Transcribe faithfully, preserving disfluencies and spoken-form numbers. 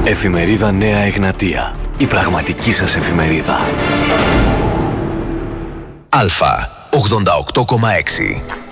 Εφημερίδα Νέα Εγνατία. Η πραγματική σας εφημερίδα. Αλφα ογδόντα οκτώ κόμμα έξι.